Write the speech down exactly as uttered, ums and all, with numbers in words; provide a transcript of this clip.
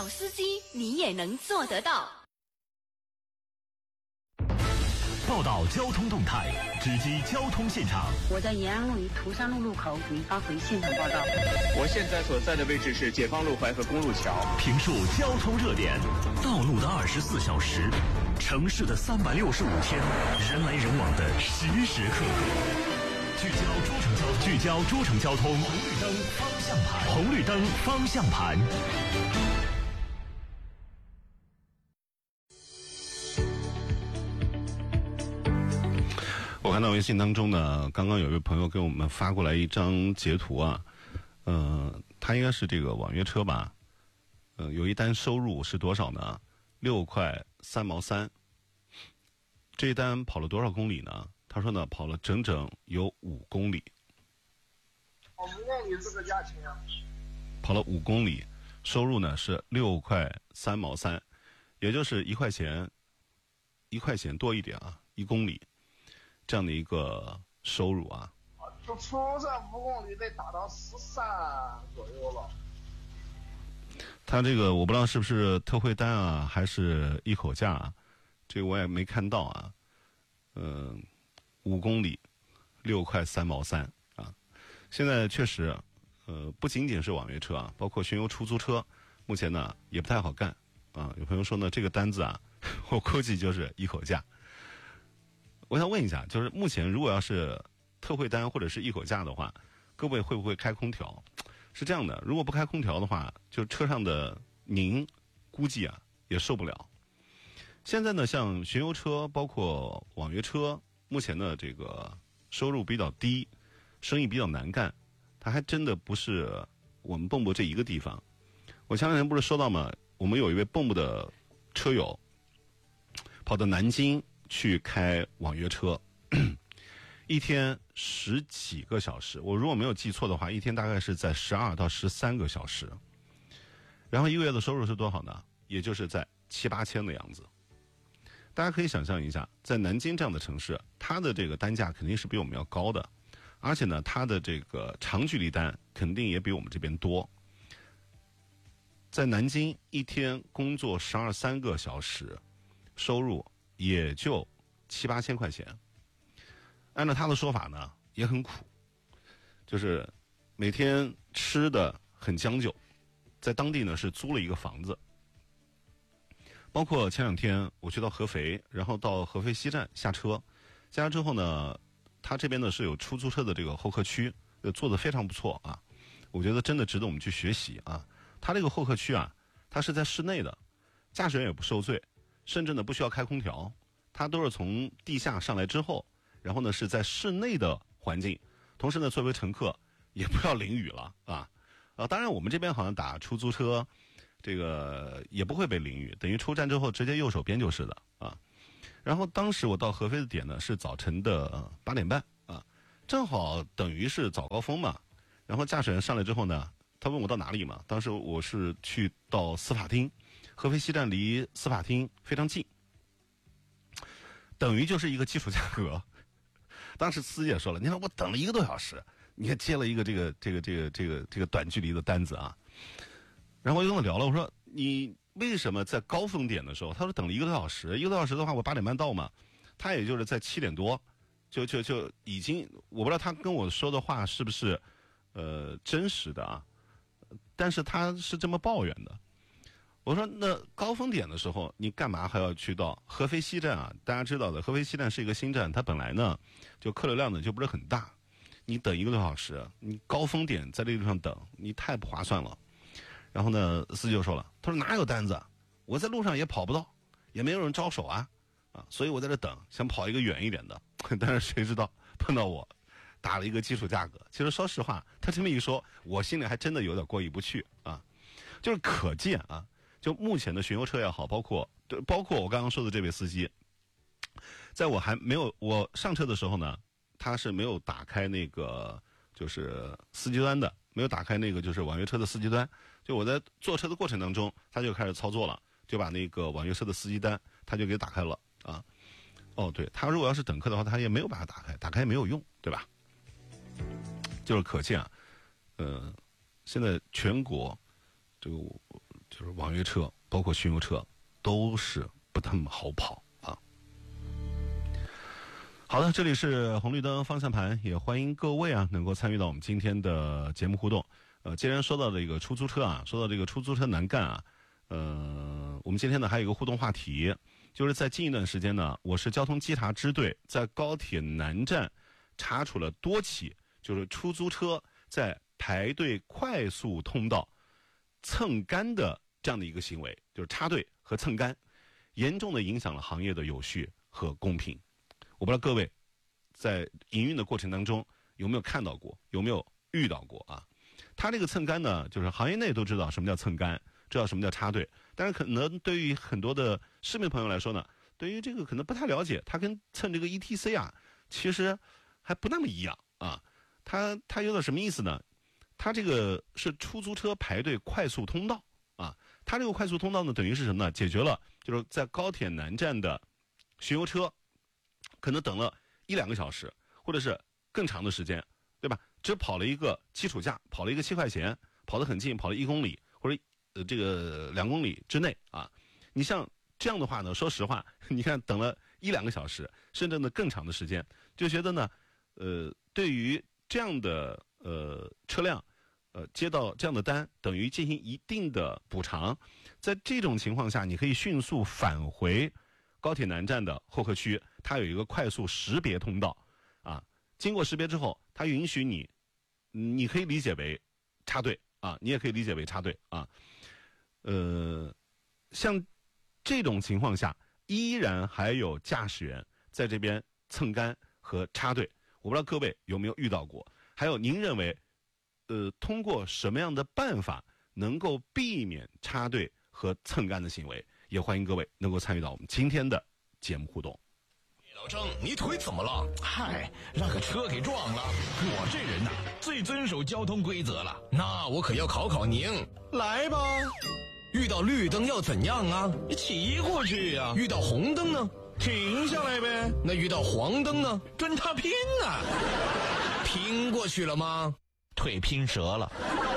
司机你也能做得到。 报道交通动态，直击交通现场。 我在延安路与涂山路路口给您发回现场报道。 我现在所在的位置是解放路淮河公路桥。 评述交通热点，道路的二十四小时，城市的三百六十五天，人来人往的时时刻刻。聚焦诸城交通，聚焦诸城交通，红绿灯方向盘，红绿灯方向盘。 我看到微信当中呢，刚刚有一位朋友给我们发过来一张截图啊，呃，他应该是这个网约车吧，呃，有一单收入是多少呢？六块三毛三。这一单跑了多少公里呢？他说呢，跑了整整有五公里。 跑五公里这个价钱啊？ 跑了五公里，收入呢是六块三毛三，也就是一块钱，一块钱多一点啊，一公里。这样的一个收入啊， 就出这五公里得达到十三左右了。 他这个我不知道是不是特惠单啊，还是一口价啊，这个我也没看到啊。嗯、呃，五公里，六块三毛三啊。现在确实，呃，不仅仅是网约车啊，包括巡游出租车，目前呢也不太好干啊。有朋友说呢，这个单子啊，我估计就是一口价。我想问一下，就是目前如果要是特惠单或者是一口价的话，各位会不会开空调？是这样的，如果不开空调的话，就车上的您估计啊也受不了。现在呢，像巡游车包括网约车，目前的这个收入比较低，生意比较难干，它还真的不是我们蚌埠这一个地方。我前两天不是说到嘛，我们有一位蚌埠的车友跑到南京去开网约车，一天十几个小时，我如果没有记错的话，一天大概是在十二到十三个小时。然后一个月的收入是多少呢？也就是在七八千的样子。大家可以想象一下，在南京这样的城市，它的这个单价肯定是比我们要高的，而且呢，它的这个长距离单肯定也比我们这边多。在南京一天工作十二三个小时，收入也就七八千块钱。按照他的说法呢，也很苦，就是每天吃的很将就，在当地呢是租了一个房子。包括前两天我去到合肥，然后到合肥西站下车，下车之后呢，他这边呢是有出租车的这个候客区，做得非常不错啊，我觉得真的值得我们去学习啊。他这个候客区啊，它是在室内的，驾驶员也不受罪，甚至呢不需要开空调，它都是从地下上来之后，然后呢是在室内的环境，同时呢作为乘客也不要淋雨了啊。啊，当然我们这边好像打出租车，这个也不会被淋雨，等于出站之后直接右手边就是的啊。然后当时我到合肥的点呢是早晨的八点半啊，正好等于是早高峰嘛。然后驾驶员上来之后呢，他问我到哪里嘛，当时我是去到司法厅，合肥西站离司法厅非常近，等于就是一个基础价格。当时司机也说了，你看我等了一个多小时，你还接了一个这个这个这个这个这个短距离的单子啊。然后我就跟他聊了，我说你为什么在高峰点的时候，他说等了一个多小时，一个多小时的话我八点半到嘛，他也就是在七点多就就就已经，我不知道他跟我说的话是不是呃真实的啊，但是他是这么抱怨的。我说那高峰点的时候你干嘛还要去到合肥西站啊？大家知道的，合肥西站是一个新站，它本来呢就客流量呢就不是很大，你等一个多小时，你高峰点在这个地方等，你太不划算了。然后呢司机就说了，他说哪有单子，我在路上也跑不到，也没有人招手啊啊，所以我在这等，想跑一个远一点的。但是谁知道碰到我打了一个基础价格。其实说实话，他这么一说，我心里还真的有点过意不去啊。就是可见啊，就目前的巡游车也好，包括对，包括我刚刚说的这位司机，在我还没有我上车的时候呢，他是没有打开那个就是司机端的，没有打开那个就是网约车的司机端。就我在坐车的过程当中，他就开始操作了，就把那个网约车的司机单他就给打开了啊。哦，对，他如果要是等客的话，他也没有把它打开，打开也没有用，对吧？就是可见啊，呃，现在全国这个就是网约车，包括巡游车，都是不那么好跑啊。好的，这里是红绿灯方向盘，也欢迎各位啊能够参与到我们今天的节目互动。呃，既然说到这个出租车啊，说到这个出租车难干啊，呃，我们今天呢还有一个互动话题，就是在近一段时间呢，我市交通稽查支队在高铁南站查处了多起就是出租车在排队快速通道蹭杆的这样的一个行为，就是插队和蹭杆，严重的影响了行业的有序和公平。我不知道各位在营运的过程当中有没有看到过，有没有遇到过啊？他这个蹭杆呢，就是行业内都知道什么叫蹭杆，知道什么叫插队，但是可能对于很多的市民朋友来说呢，对于这个可能不太了解，它跟蹭这个 E T C 啊，其实还不那么一样啊。它它有点什么意思呢？它这个是出租车排队快速通道啊。它这个快速通道呢，等于是什么呢？解决了就是在高铁南站的巡游车可能等了一两个小时，或者是更长的时间，对吧？只跑了一个基础价，跑了一个七块钱，跑得很近，跑了一公里或者呃这个两公里之内啊。你像这样的话呢，说实话，你看等了一两个小时，甚至呢更长的时间，就觉得呢，呃，对于这样的呃车辆，呃接到这样的单，等于进行一定的补偿。在这种情况下，你可以迅速返回高铁南站的候客区，它有一个快速识别通道啊。经过识别之后，它允许你，你可以理解为插队啊，你也可以理解为插队啊。呃，像这种情况下，依然还有驾驶员在这边蹭杆和插队，我不知道各位有没有遇到过？还有，您认为，呃，通过什么样的办法能够避免插队和蹭杆的行为？也欢迎各位能够参与到我们今天的节目互动。 老郑，你腿怎么了？嗨，让个车给撞了。我这人呐、啊，最遵守交通规则了。那我可要考考您，来吧。遇到绿灯要怎样啊？骑过去呀、啊。遇到红灯呢？停下来呗。那遇到黄灯呢？跟他拼啊！拼过去了吗？腿拼折了。